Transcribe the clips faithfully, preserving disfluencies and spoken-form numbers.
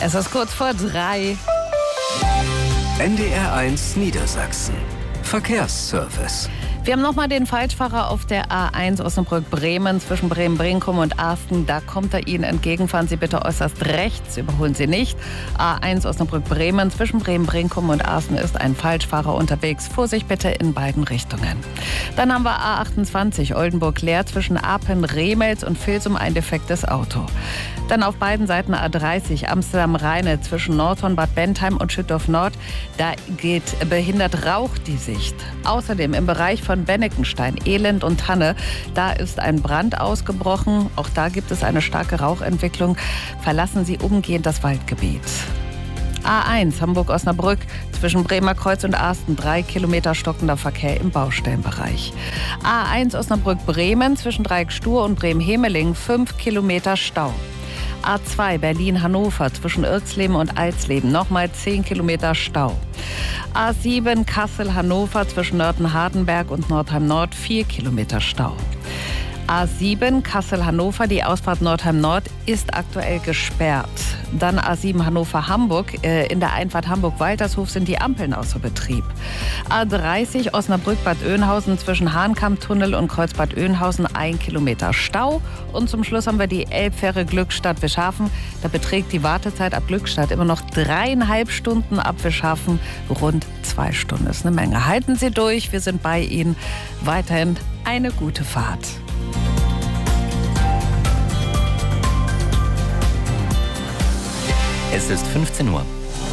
Es ist kurz vor drei. N D R eins Niedersachsen. Verkehrsservice. Wir haben nochmal den Falschfahrer auf der A eins Osnabrück-Bremen zwischen Bremen-Brinkum und Asten. Da kommt er Ihnen entgegen. Fahren Sie bitte äußerst rechts, überholen Sie nicht. A eins Osnabrück-Bremen zwischen Bremen-Brinkum und Asten ist ein Falschfahrer unterwegs. Vorsicht bitte in beiden Richtungen. Dann haben wir A achtundzwanzig Oldenburg-Leer zwischen Apen-Remels und Vilsum ein defektes Auto. Dann auf beiden Seiten A dreißig Amsterdam-Rheine zwischen Nordhorn-Bad Bentheim und Schüttorf-Nord. Da geht behindert Rauch die Sicht. Außerdem im Bereich von Benneckenstein, Elend und Tanne, da ist ein Brand ausgebrochen. Auch da gibt es eine starke Rauchentwicklung. Verlassen Sie umgehend das Waldgebiet. A eins Hamburg-Osnabrück zwischen Bremer Kreuz und Asten, drei Kilometer stockender Verkehr im Baustellenbereich. A eins Osnabrück-Bremen zwischen Dreieck-Stur und Bremen-Hemeling, fünf Kilometer Stau. A zwei Berlin-Hannover zwischen Irxleben und Alsleben, nochmal zehn Kilometer Stau. A sieben Kassel-Hannover zwischen Nörten-Hardenberg und Nordheim-Nord, vier Kilometer Stau. A sieben Kassel-Hannover, die Ausfahrt Nordheim-Nord ist aktuell gesperrt. Dann A sieben Hannover-Hamburg, äh, in der Einfahrt Hamburg-Waltershof sind die Ampeln außer Betrieb. A dreißig Osnabrück-Bad Oeynhausen zwischen Hahnkammtunnel und Kreuzbad Oeynhausen, ein Kilometer Stau. Und zum Schluss haben wir die Elbfähre Glückstadt-Wischhafen. Da beträgt die Wartezeit ab Glückstadt immer noch dreieinhalb Stunden, ab Wischhafen rund zwei Stunden. Das ist eine Menge. Halten Sie durch, wir sind bei Ihnen. Weiterhin eine gute Fahrt. Es ist fünfzehn Uhr.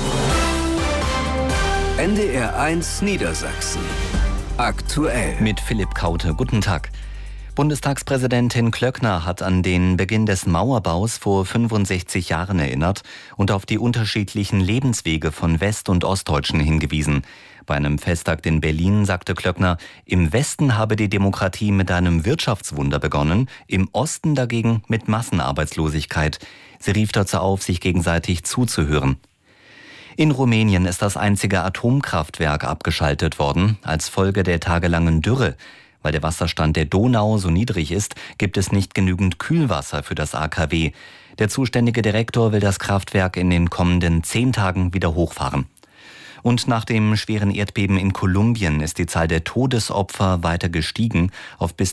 N D R eins Niedersachsen. Aktuell. Mit Philipp Kaute. Guten Tag. Bundestagspräsidentin Klöckner hat an den Beginn des Mauerbaus vor fünfundsechzig Jahren erinnert und auf die unterschiedlichen Lebenswege von West- und Ostdeutschen hingewiesen. Bei einem Festtag in Berlin sagte Klöckner, im Westen habe die Demokratie mit einem Wirtschaftswunder begonnen, im Osten dagegen mit Massenarbeitslosigkeit. Sie rief dazu auf, sich gegenseitig zuzuhören. In Rumänien ist das einzige Atomkraftwerk abgeschaltet worden, als Folge der tagelangen Dürre. Weil der Wasserstand der Donau so niedrig ist, gibt es nicht genügend Kühlwasser für das A K W. Der zuständige Direktor will das Kraftwerk in den kommenden zehn Tagen wieder hochfahren. Und nach dem schweren Erdbeben in Kolumbien ist die Zahl der Todesopfer weiter gestiegen auf bis